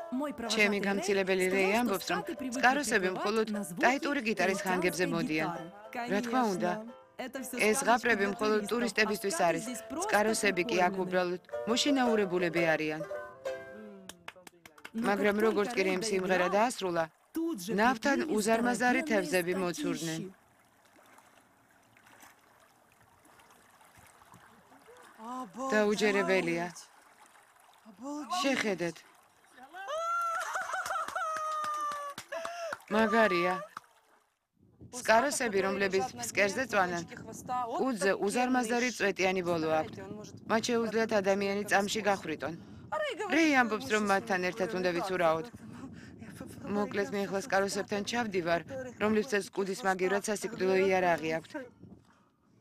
ჩემი გამცილებელი რეი ამბობს, რომ სკაროსები მხოლოდ ტაიტური გიტარის ხანგებზე მოდიან. რა თქმა უნდა, ეს ზღაპრები მხოლოდ ტურისტებისთვის არის. სკაროსები კი აქ უბრალოდ მოშინაურებულები არიან. მაგრამ როგორც კი იმ სიმღერა დაასრულა, ნავთან უზარმაზარი თევზები მოცურდნენ. დაუჯერებელია. შეხედეთ. მაგარია. სკაროსები, რომლებიც ფსკერზე წვანან, კუდზე უზარმაზარი წვეტიანი ბოლო აქვთ. მათ შეუძლიათ ადამიანი წამში გახვრიტონ. რეი ამბობს, რომ მათთან ერთად უნდა ვიცურაოთ. მოკლედ მე ახლა სკაროსებთან ჩავდივარ, რომლებსაც კუდის მაგივრად სასიკვდილო იარაღი აქვთ.